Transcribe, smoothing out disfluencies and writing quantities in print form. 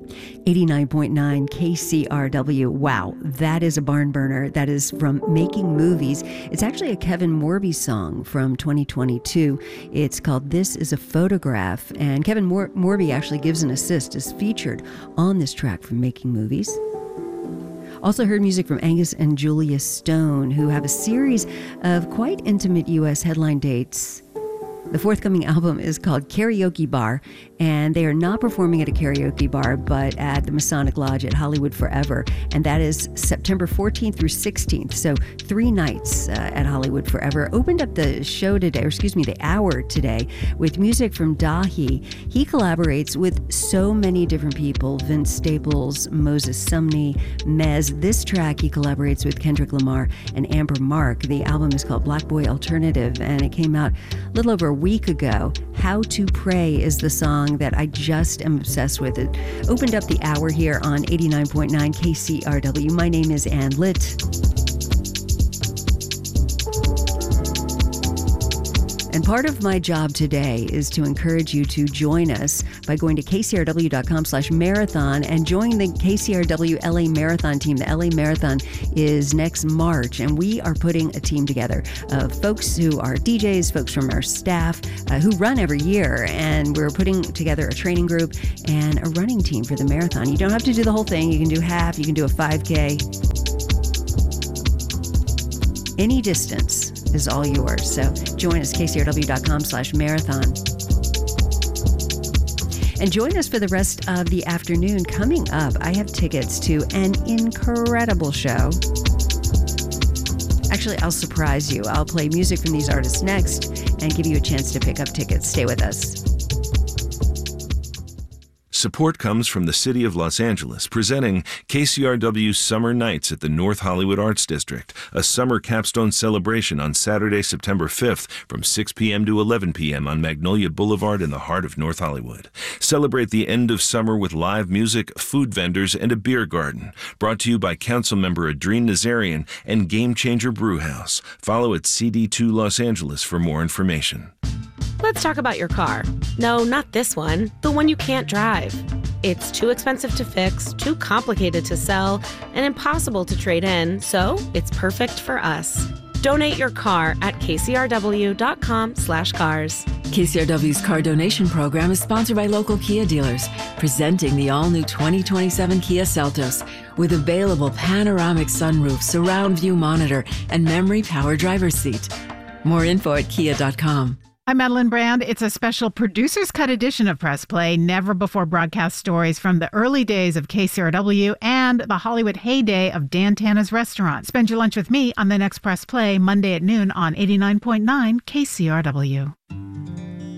89.9 KCRW. Wow, that is a barn burner. That is from Making Movies. It's actually a Kevin Morby song from 2022. It's called This Is a Photograph, and Kevin Morby actually gives an assist, is featured on this track from Making Movies. Also heard music from Angus and Julia Stone, who have a series of quite intimate U.S. headline dates. The forthcoming album is called Karaoke Bar, and they are not performing at a karaoke bar, but at the Masonic Lodge at Hollywood Forever, and that is September 14th through 16th, so 3 nights at Hollywood Forever. Opened up the show today, the hour today, with music from Dahi. He collaborates with so many different people: Vince Staples, Moses Sumney, Mez. This track he collaborates with Kendrick Lamar and Amber Mark. The album is called Black Boy Alternative, and it came out a little over a week ago. How to Pray is the song that I just am obsessed with. It opened up the hour here on 89.9 KCRW. My name is Ann Litt. And part of my job today is to encourage you to join us by going to kcrw.com/marathon and join the KCRW LA Marathon team. The LA Marathon is next March, and we are putting a team together of folks who are DJs, folks from our staff who run every year, and we're putting together a training group and a running team for the marathon. You don't have to do the whole thing. You can do half, you can do a 5K. Any distance is all yours. So join us, kcrw.com/marathon. And join us for the rest of the afternoon. Coming up, I have tickets to an incredible show. Actually, I'll surprise you. I'll play music from these artists next and give you a chance to pick up tickets. Stay with us. Support comes from the City of Los Angeles, presenting KCRW's Summer Nights at the North Hollywood Arts District, a summer capstone celebration on Saturday, September 5th from 6 p.m. to 11 p.m. on Magnolia Boulevard in the heart of North Hollywood. Celebrate the end of summer with live music, food vendors, and a beer garden. Brought to you by Councilmember Adrien Nazarian and Game Changer Brewhouse. Follow at CD2 Los Angeles for more information. Let's talk about your car. No, not this one, the one you can't drive. It's too expensive to fix, too complicated to sell, and impossible to trade in, so it's perfect for us. Donate your car at kcrw.com/cars. KCRW's car donation program is sponsored by local Kia dealers, presenting the all-new 2027 Kia Seltos with available panoramic sunroof, surround view monitor, and memory power driver's seat. More info at kia.com. I'm Madeline Brand. It's a special producer's cut edition of Press Play, never before broadcast stories from the early days of KCRW and the Hollywood heyday of Dan Tana's Restaurant. Spend your lunch with me on the next Press Play, Monday at noon on 89.9 KCRW.